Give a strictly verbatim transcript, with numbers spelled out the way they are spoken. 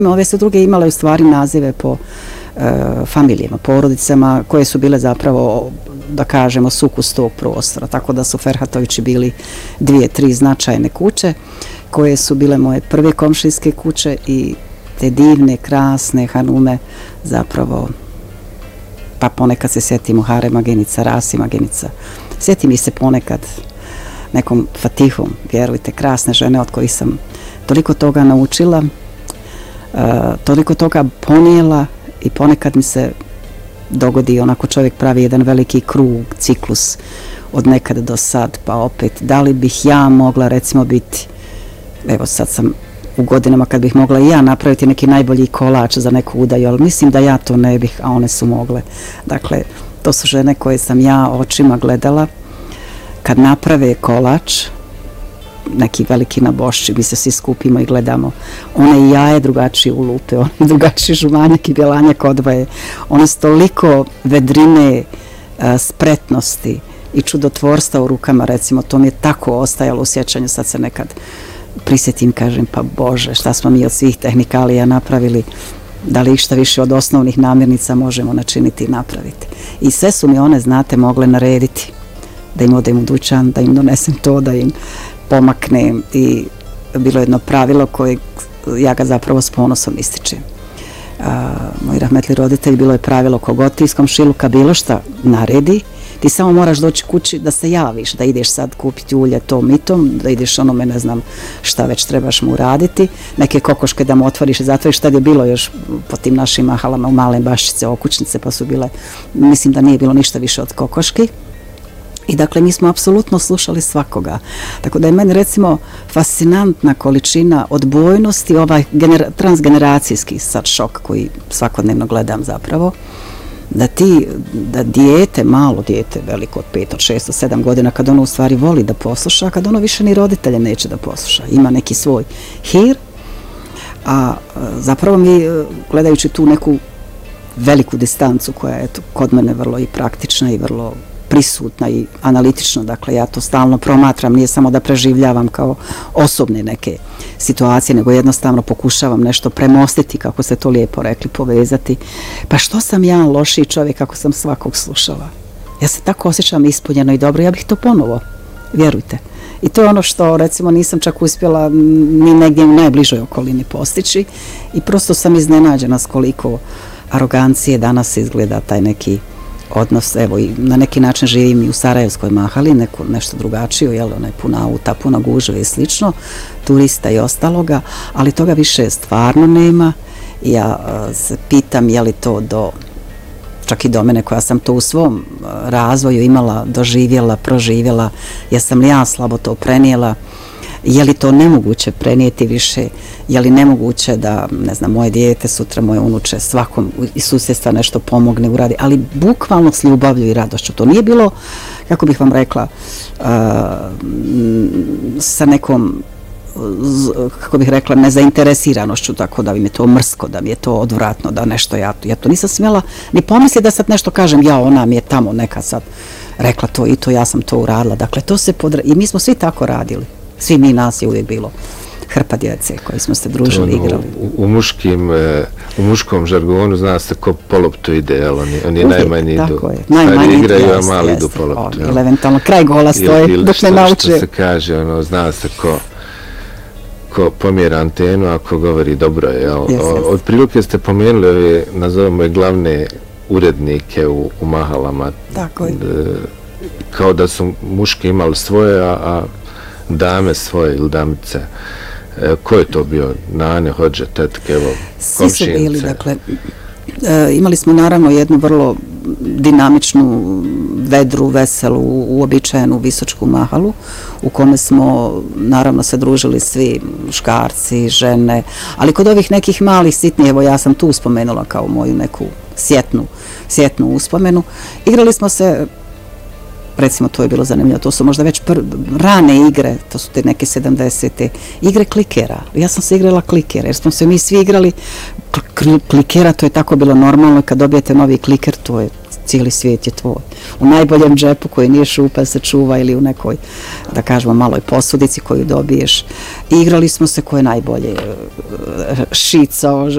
Ove su druge imale u stvari nazive po e, familijama, porodicama koje su bile zapravo, da kažemo, sukus tog prostora. Tako da su Ferhatovići bili dvije, tri značajne kuće koje su bile moje prve komšijske kuće i te divne, krasne hanume zapravo, pa ponekad se sjetimo harema Genica, Rasima Genica. Sjeti mi se ponekad nekom Fatihom, vjerujte, krasne žene od kojih sam toliko toga naučila, Uh, toliko toga ponijela i ponekad mi se dogodi, onako čovjek pravi jedan veliki krug, ciklus od nekad do sad, pa opet, da li bih ja mogla recimo biti, evo sad sam u godinama kad bih mogla i ja napraviti neki najbolji kolač za neku udaju, ali mislim da ja to ne bih, a one su mogle. Dakle, to su žene koje sam ja očima gledala kad naprave kolač, neki veliki nabošći, mi se svi skupimo i gledamo. One i jaje drugačije ulupe, one drugačije žumanjak i bjelanjak odvaje. One su toliko vedrine, spretnosti i čudotvorstva u rukama, recimo, to mi je tako ostajalo u sjećanju, sad se nekad prisjetim, kažem, pa Bože, šta smo mi od svih tehnikalija napravili, da li išta više od osnovnih namirnica možemo načiniti i napraviti. I sve su mi one, znate, mogle narediti da im odem u dućan, da im donesem to, da im pomaknem, i bilo jedno pravilo koje ja ga zapravo s ponosom ističem. A, moji rahmetli roditelji, bilo je pravilo kogod ti iz komšiluka bilo šta naredi, ti samo moraš doći kući da se javiš, da ideš sad kupiti ulje tom i tom, da ideš onome, ne znam šta već trebaš mu uraditi, neke kokoške da mu otvoriš i zatvoriš. Tad je bilo još po tim našim mahalama u male baščice, okućnice, pa su bile, mislim da nije bilo ništa više od kokoški. I dakle, mi smo apsolutno slušali svakoga. Tako da je meni, recimo, fascinantna količina odbojnosti, ovaj genera- transgeneracijski sad šok koji svakodnevno gledam zapravo, da ti, da dijete, malo dijete, veliko od pet, od šest, od sedam godina, kad ono u stvari voli da posluša, kad ono više ni roditelje neće da posluša, ima neki svoj hir, a zapravo mi, gledajući tu neku veliku distancu koja je eto, kod mene vrlo i praktična i vrlo prisutna i analitično, dakle ja to stalno promatram, nije samo da preživljavam kao osobne neke situacije, nego jednostavno pokušavam nešto premostiti, kako ste to lijepo rekli, povezati. Pa što sam ja lošiji čovjek kako sam svakog slušala? Ja se tako osjećam ispunjeno i dobro, ja bih to ponovo, vjerujte. I to je ono što, recimo, nisam čak uspjela ni negdje u najbližoj okolini postići i prosto sam iznenađena s koliko arogancije danas izgleda taj neki odnos, evo, i na neki način živim i u Sarajevskoj mahali, neko, nešto drugačije, jel, ona je puna auta, puna gužve i slično, turista i ostaloga, ali toga više stvarno nema. Ja uh, se pitam je li to do, čak i do mene koja sam to u svom uh, razvoju imala, doživjela, proživjela, jesam li ja slabo to prenijela, je li to nemoguće prenijeti više, je li nemoguće da, ne znam, moje dijete, sutra moje unuče, svakom iz susjedstva nešto pomogne, uradi, ali bukvalno s ljubavlju i radošću. To nije bilo, kako bih vam rekla, uh, sa nekom, kako bih rekla, nezainteresiranošću, tako da mi je to mrsko, da mi je to odvratno, da nešto ja, ja to nisam smjela ni pomisliti da sad nešto kažem, ja, ona mi je tamo neka sad rekla to i to, ja sam to uradila. Dakle, to se podra... i mi smo svi tako radili. Svi mi, nas je uvijek bilo hrpa djece koji smo se družili, ono, igrali. U, u, muškim, u muškom žargonu zna se ko po loptu ide, jel? Oni, oni najmanji idu. Tako je. Najmanji igraju, jest, a mali jest, idu po loptu. Ili eventualno kraj gola stoje, ili, ili dok ne nauče. Što se kaže, ono, zna se ko, ko pomjera antenu, ako govori dobro je. Jel? Jest, jest. Od prilike ste pomenuli ove, nazovemo je, glavne urednike u, u mahalama. Tako je. Kao da su muški imali svoje, a, a dame svoje ili damice. E, ko je to bio? Nane, hođe, tetke, evo, komšinice? Svi su bili, dakle, e, imali smo naravno jednu vrlo dinamičnu, vedru, veselu, uobičajenu visočku mahalu, u kome smo naravno se družili svi muškarci, žene, ali kod ovih nekih malih sitnijih, evo ja sam tu spomenula kao moju neku sjetnu, sjetnu uspomenu, igrali smo se, recimo, to je bilo zanimljivo, to su možda već pr- rane igre, to su te neke sedamdesete, igre klikera. Ja sam se igrala klikera, jer smo se mi svi igrali kl- klikera, to je tako bilo normalno, kad dobijete novi kliker, to je, cijeli svijet je tvoj. U najboljem džepu koji nije šupa se čuva, ili u nekoj, da kažemo, maloj posudici koju dobiješ. I igrali smo se ko je najbolje šicao,